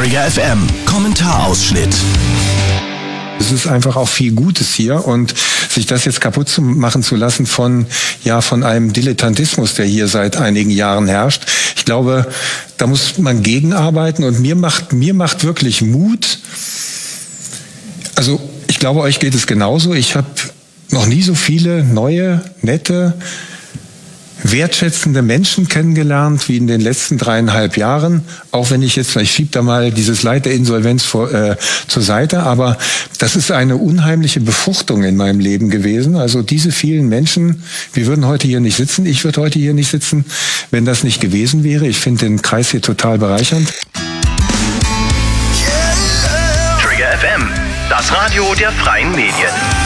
Trigger FM, Kommentarausschnitt. Es ist einfach auch viel Gutes hier und sich das jetzt kaputt zu machen zu lassen von einem Dilettantismus, der hier seit einigen Jahren herrscht. Ich glaube, da muss man gegenarbeiten und mir macht wirklich Mut. Also ich glaube, euch geht es genauso. Ich habe noch nie so viele neue, nette, wertschätzende Menschen kennengelernt wie in den letzten 3,5 Jahren. Auch wenn ich schiebe da mal dieses Leid der Insolvenz zur Seite, aber das ist eine unheimliche Befruchtung in meinem Leben gewesen. Also diese vielen Menschen, wir würden heute hier nicht sitzen, ich würde heute hier nicht sitzen, wenn das nicht gewesen wäre. Ich finde den Kreis hier total bereichernd. Trigger FM, das Radio der freien Medien.